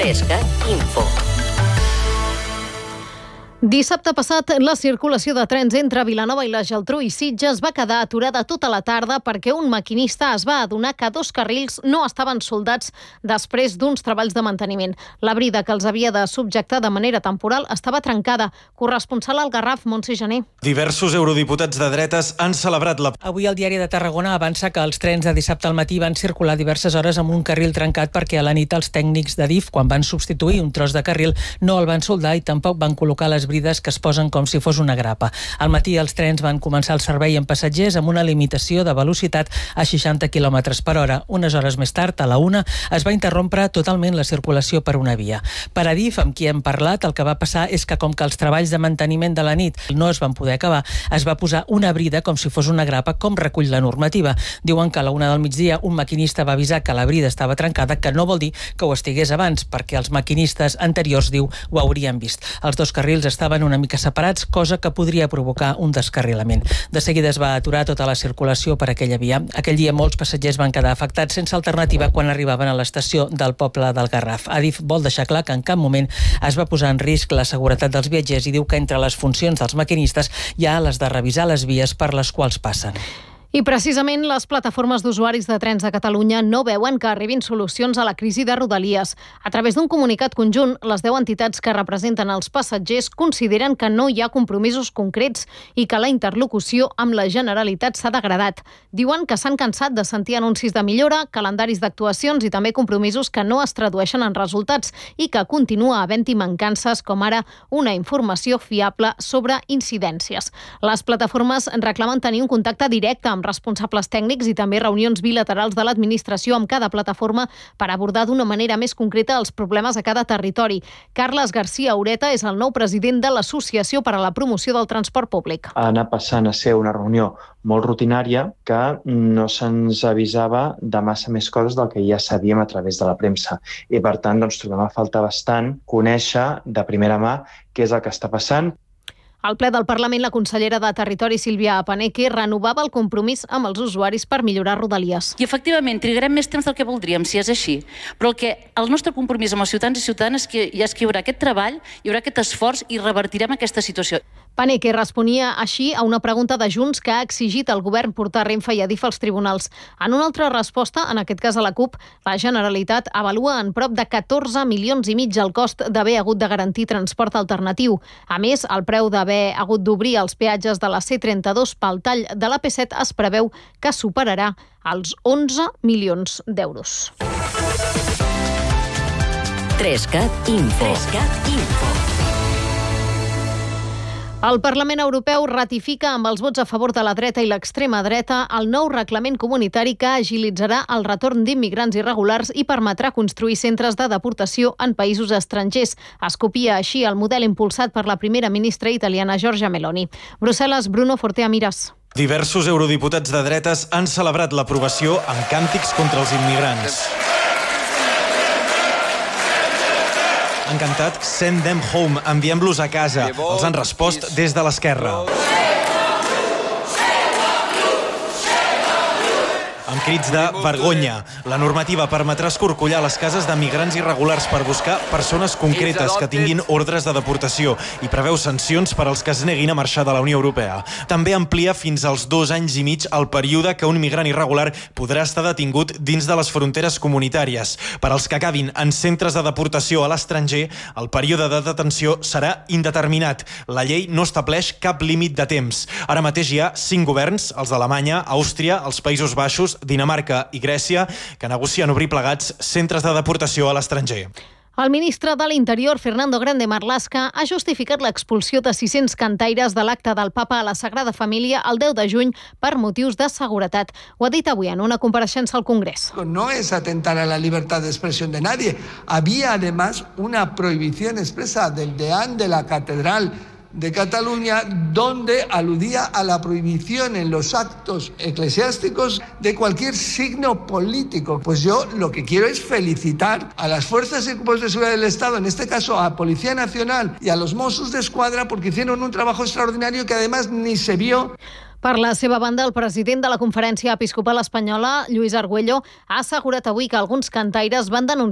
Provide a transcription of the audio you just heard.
3CAT Info. Dissabte passat, la circulació de trens entre Vilanova i la Geltrú i Sitges va quedar aturada tota la tarda perquè un maquinista es va adonar que 2 carrils no estaven soldats després d'uns treballs de manteniment. La brida que els havia de subjectar de manera temporal estava trencada. Corresponsal al Garraf, Montse Gené. Diversos eurodiputats de dretes han celebrat la... Avui el Diari de Tarragona avança que els trens de dissabte al matí van circular diverses hores amb un carril trencat perquè a la nit els tècnics de DIF, quan van substituir un tros de carril, no el van soldar i tampoc van col·locar les brides que es posen com si fos una grapa. Al matí els trens van començar el servei amb passatgers amb una limitació de velocitat a 60 km per hora. Unes hores més tard, a la 1, es va interrompre totalment la circulació per una via. Per a DIF, amb qui hem parlat, el que va passar és que com que els treballs de manteniment de la nit no es van poder acabar, es va posar una brida com si fos una grapa, com recull la normativa. Diuen que a la 1 del migdia un maquinista va avisar que la brida estava trencada, que no vol dir que ho estigués abans, perquè els maquinistes anteriors, diu, ho haurien vist. Els 2 carrils estaven una mica separats, cosa que podria provocar un descarrilament. De seguida es va aturar tota la circulació per aquella via. Aquell dia molts passatgers van quedar afectats sense alternativa quan arribaven a l'estació del poble del Garraf. Adif vol deixar clar que en cap moment es va posar en risc la seguretat dels viatgers i diu que entre les funcions dels maquinistes hi ha les de revisar les vies per les quals passen. I precisament les plataformes d'usuaris de trens de Catalunya no veuen que arribin solucions a la crisi de Rodalies. A través d'un comunicat conjunt, les 10 entitats que representen els passatgers consideren que no hi ha compromisos concrets i que la interlocució amb la Generalitat s'ha degradat. Diuen que s'han cansat de sentir anuncis de millora, calendaris d'actuacions i també compromisos que no es tradueixen en resultats i que continua havent-hi mancances com ara una informació fiable sobre incidències. Les plataformes reclamen tenir un contacte directe amb responsables tècnics i també reunions bilaterals de l'administració amb cada plataforma per abordar d'una manera més concreta els problemes a cada territori. Carles García Ureta és el nou president de l'Associació per a la Promoció del Transport Públic. Ha anat passant a ser una reunió molt rutinària que no se'ns avisava de massa més coses del que ja sabíem a través de la premsa. I per tant, trobem a faltar bastant conèixer de primera mà què és el que està passant. Al ple del Parlament, la consellera de Territori, Sílvia Paneque, renovava el compromís amb els usuaris per millorar Rodalies. I, efectivament, trigarem més temps del que voldríem, si és així. Però el nostre compromís amb els ciutadans i ciutadanes és que hi haurà aquest treball, hi haurà aquest esforç i revertirem aquesta situació. Paneque responia així a una pregunta de Junts que ha exigit al govern portar Renfe i Adif als tribunals. En una altra resposta, en aquest cas a la CUP, la Generalitat avalua en prop de 14,5 milions el cost d'haver hagut de garantir transport alternatiu. A més, el preu d'haver hagut d'obrir els peatges de la C32 pel tall de la P7 es preveu que superarà els 11 milions d'euros. 3CAT Info. El Parlament Europeu ratifica amb els vots a favor de la dreta i l'extrema dreta el nou reglament comunitari que agilitzarà el retorn d'immigrants irregulars i permetrà construir centres de deportació en països estrangers. Es copia així el model impulsat per la primera ministra italiana Giorgia Meloni. Brussel·les, Bruno Fortea Miras. Diversos eurodiputats de dretes han celebrat l'aprovació amb càntics contra els immigrants. Han cantat "Send them home", enviem-los a casa. Els han respost des de l'esquerra. Amb crits de vergonya. La normativa permetrà escorcollar les cases de migrants irregulars per buscar persones concretes que tinguin ordres de deportació i preveu sancions per als que es neguin a marxar de la Unió Europea. També amplia fins als 2 anys i mig el període que un migrant irregular podrà estar detingut dins de les fronteres comunitàries. Per als que acabin en centres de deportació a l'estranger, el període de detenció serà indeterminat. La llei no estableix cap límit de temps. Ara mateix hi ha 5 governs, els d'Alemanya, Àustria, els Països Baixos, Dinamarca i Grècia, que negocien obrir plegats centres de deportació a l'estranger. El ministre de l'Interior, Fernando Grande Marlaska, ha justificat l'expulsió de 600 cantaires de l'acte del Papa a la Sagrada Família el 10 de juny per motius de seguretat. Ho ha dit avui en una compareixença al Congrés. No es atentar a la libertad de expresión de nadie. Había además una prohibición expresa del deán de la Catedral de Cataluña, donde aludía a la prohibición en los actos eclesiásticos de cualquier signo político. Pues yo lo que quiero es felicitar a las fuerzas y cuerpos de seguridad del Estado, en este caso a Policía Nacional y a los Mossos d'Esquadra, porque hicieron un trabajo extraordinario que además ni se vio. Per la seva banda, el president de la Conferència Episcopal Espanyola, Lluís Argüello, ha assegurat avui que alguns cantaires van denunciar